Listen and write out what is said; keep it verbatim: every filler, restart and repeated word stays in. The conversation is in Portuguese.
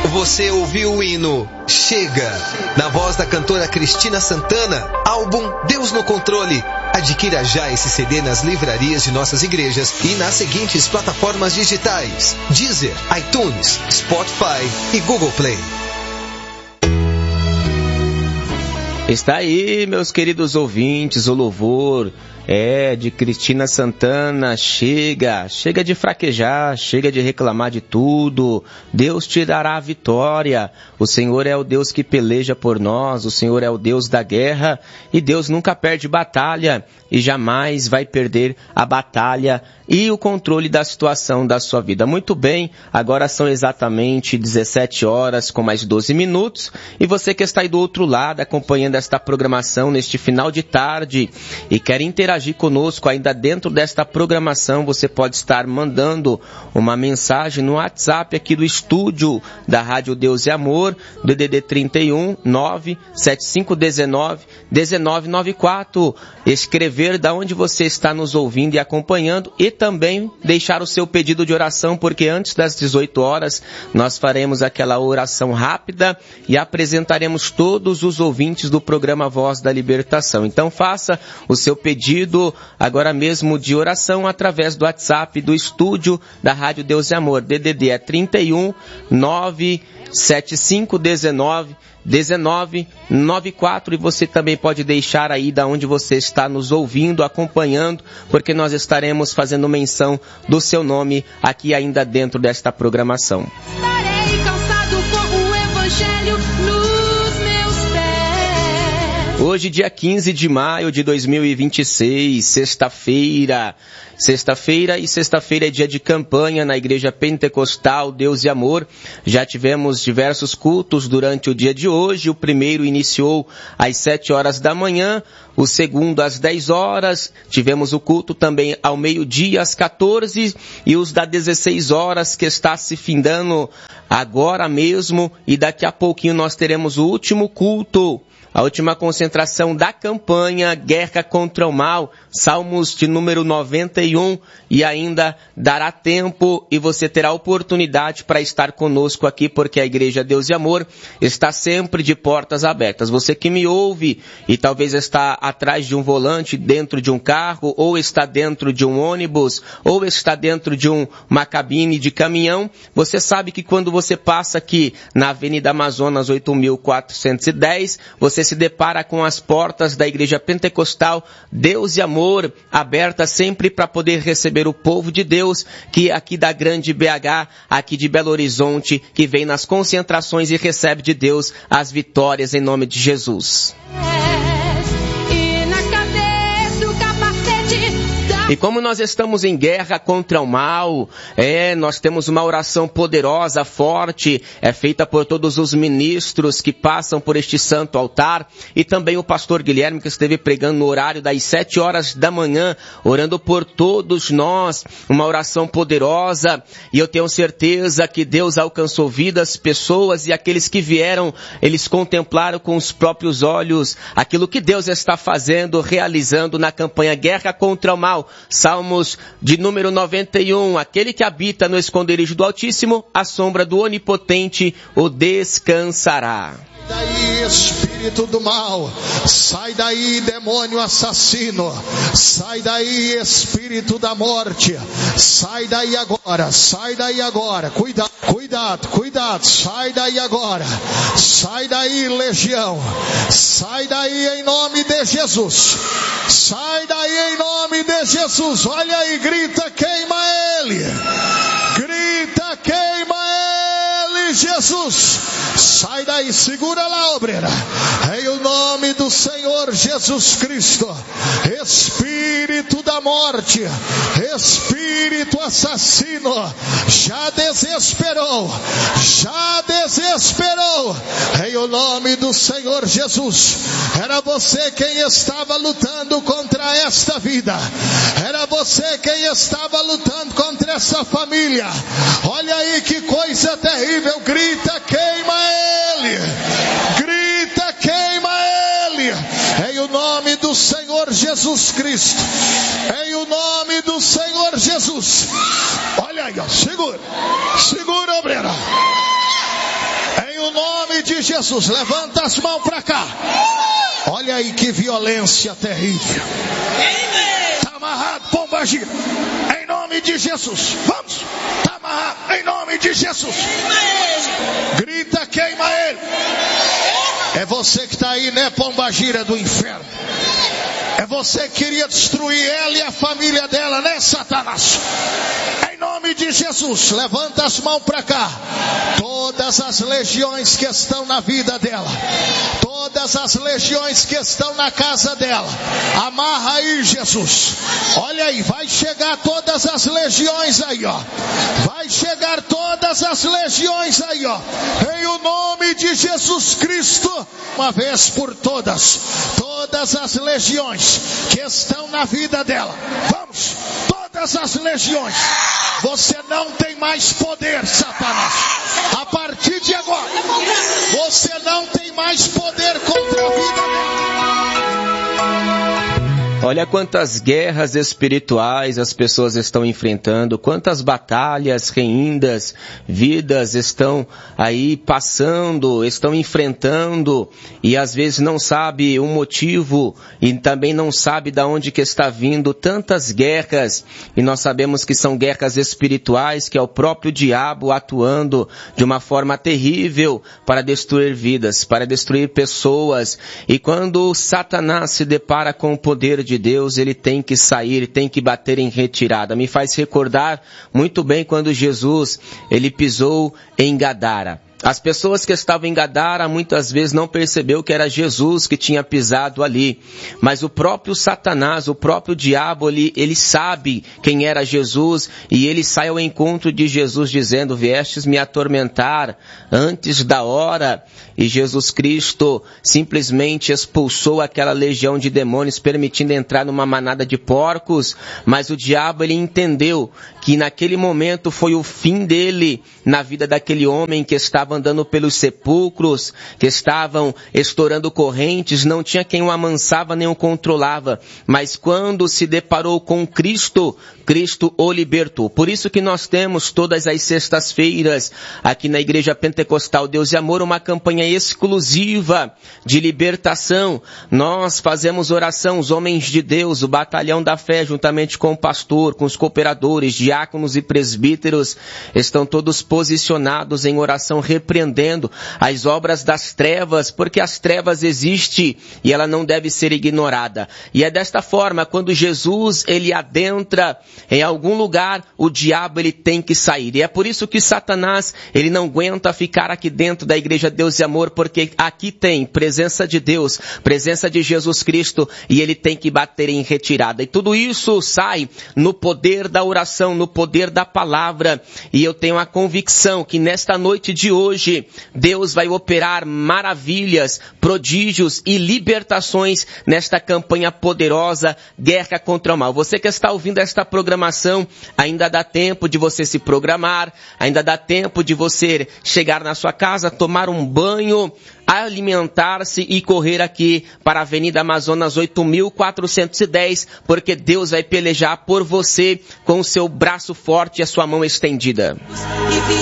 Você ouviu o hino Chega, na voz da cantora Cristina Santana, álbum Deus no Controle. Adquira já esse C D nas livrarias de nossas igrejas e nas seguintes plataformas digitais: Deezer, iTunes, Spotify e Google Play. Está aí, meus queridos ouvintes, o louvor é de Cristina Santana. Chega, chega de fraquejar, chega de reclamar de tudo. Deus te dará a vitória. O Senhor é o Deus que peleja por nós, o Senhor é o Deus da guerra e Deus nunca perde batalha e jamais vai perder a batalha e o controle da situação da sua vida. Muito bem, agora são exatamente dezessete horas com mais doze minutos e você que está aí do outro lado acompanhando esta programação neste final de tarde e quer interagir conosco ainda dentro desta programação, você pode estar mandando uma mensagem no WhatsApp aqui do estúdio da Rádio Deus e Amor, D D D trinta e um, nove sete cinco um nove, um nove nove quatro, escrever da onde você está nos ouvindo e acompanhando e também deixar o seu pedido de oração, porque antes das dezoito horas nós faremos aquela oração rápida e apresentaremos todos os ouvintes do programa Voz da Libertação. Então faça o seu pedido agora mesmo de oração através do WhatsApp do estúdio da Rádio Deus e Amor. D D D é trinta e um, nove sete cinco um nove, um nove nove quatro, e você também pode deixar aí da onde você está nos ouvindo, acompanhando, porque nós estaremos fazendo menção do seu nome aqui ainda dentro desta programação. Estarei calçado com o evangelho nos meus pés. Hoje, dia quinze de maio de dois mil e vinte e seis, sexta-feira. Sexta-feira e sexta-feira é dia de campanha na Igreja Pentecostal Deus e Amor. Já tivemos diversos cultos durante o dia de hoje. O primeiro iniciou às sete horas da manhã, o segundo às dez horas. Tivemos o culto também ao meio-dia, às quatorze, e os das dezesseis horas, que está se findando agora mesmo, e daqui a pouquinho nós teremos o último culto. A última concentração da campanha Guerra contra o Mal, Salmos de número noventa e um, e ainda dará tempo e você terá oportunidade para estar conosco aqui, porque a Igreja Deus e Amor está sempre de portas abertas. Você que me ouve e talvez está atrás de um volante, dentro de um carro, ou está dentro de um ônibus, ou está dentro de um, uma cabine de caminhão, você sabe que quando você passa aqui na Avenida Amazonas oito mil quatrocentos e dez, você se depara com as portas da Igreja Pentecostal Deus e Amor, abertas sempre para poder receber o povo de Deus, que aqui da grande B H, aqui de Belo Horizonte, que vem nas concentrações e recebe de Deus as vitórias em nome de Jesus. E como nós estamos em guerra contra o mal, é, nós temos uma oração poderosa, forte, é feita por todos os ministros que passam por este santo altar, e também o pastor Guilherme, que esteve pregando no horário das sete horas da manhã, orando por todos nós, uma oração poderosa, e eu tenho certeza que Deus alcançou vidas, pessoas, e aqueles que vieram, eles contemplaram com os próprios olhos aquilo que Deus está fazendo, realizando na campanha Guerra contra o Mal. Salmos de número noventa e um, aquele que habita no esconderijo do Altíssimo, a sombra do Onipotente o descansará. Sai daí, espírito do mal, sai daí, demônio assassino, sai daí, espírito da morte, sai daí agora, sai daí agora, cuidado, cuidado, cuidado, sai daí agora, sai daí, legião, sai daí em nome de Jesus, sai daí em nome de Jesus, olha aí, grita, queima ele, grita, queima ele, Jesus, sai daí, segura lá, obreira, em o nome do Senhor Jesus Cristo, espírito da morte, espírito assassino, já desesperou, já desesperou, em o nome do Senhor Jesus. Era você quem estava lutando contra esta vida, era você quem estava lutando contra essa família, olha aí que coisa terrível, grita, queima ele, grita, queima ele, em o nome do Senhor Jesus Cristo, em o nome do Senhor Jesus. Olha aí, ó, segura, segura, obreira, Jesus, levanta as mãos para cá. Olha aí que violência terrível. Está amarrado, pombagira. Em nome de Jesus. Vamos. Está amarrado. Em nome de Jesus. Grita, queima ele. É você que está aí, né, pombagira do inferno? É você que queria destruir ela e a família dela, né, Satanás? Em nome de Jesus, levanta as mãos para cá. Todas as legiões que estão na vida dela, todas as legiões que estão na casa dela, amarra aí, Jesus. Olha aí, vai chegar todas as legiões aí, ó. Vai chegar todas as legiões aí, ó. Em o nome de Jesus Cristo, uma vez por todas, todas as legiões que estão na vida dela. Vamos, todas as legiões. Você não tem mais poder, Satanás. A partir de agora, você não tem mais poder contra a vida dela. Olha quantas guerras espirituais as pessoas estão enfrentando, quantas batalhas, reindas, vidas estão aí passando, estão enfrentando e às vezes não sabe o motivo e também não sabe de onde que está vindo tantas guerras. E nós sabemos que são guerras espirituais, que é o próprio diabo atuando de uma forma terrível para destruir vidas, para destruir pessoas. E quando Satanás se depara com o poder de Deus, ele tem que sair, ele tem que bater em retirada. Me faz recordar muito bem quando Jesus, ele pisou em Gadara. As pessoas que estavam em Gadara muitas vezes não percebeu que era Jesus que tinha pisado ali. Mas o próprio Satanás, o próprio diabo, ele, ele sabe quem era Jesus e ele sai ao encontro de Jesus dizendo: viestes me atormentar antes da hora. E Jesus Cristo simplesmente expulsou aquela legião de demônios, permitindo entrar numa manada de porcos. Mas o diabo, ele entendeu que naquele momento foi o fim dele na vida daquele homem que estava andando pelos sepulcros, que estavam estourando correntes, não tinha quem o amansava nem o controlava. Mas quando se deparou com Cristo, Cristo o libertou. Por isso que nós temos todas as sextas-feiras, aqui na Igreja Pentecostal Deus e Amor, uma campanha exclusiva de libertação. Nós fazemos oração, os homens de Deus, o batalhão da fé, juntamente com o pastor, com os cooperadores, diáconos e presbíteros, estão todos posicionados em oração, repreendendo as obras das trevas, porque as trevas existem e ela não deve ser ignorada. E é desta forma, quando Jesus, ele adentra em algum lugar, o diabo, ele tem que sair. E é por isso que Satanás, ele não aguenta ficar aqui dentro da Igreja Deus e Amor, porque aqui tem presença de Deus, presença de Jesus Cristo, e ele tem que bater em retirada. E tudo isso sai no poder da oração, no poder da palavra. E eu tenho a convicção que nesta noite de hoje, Deus vai operar maravilhas, prodígios e libertações nesta campanha poderosa, Guerra contra o Mal. Você que está ouvindo esta programação, ainda dá tempo de você se programar, ainda dá tempo de você chegar na sua casa, tomar um banho, alimentar-se e correr aqui para a Avenida Amazonas oito mil quatrocentos e dez, porque Deus vai pelejar por você com o seu braço forte e a sua mão estendida.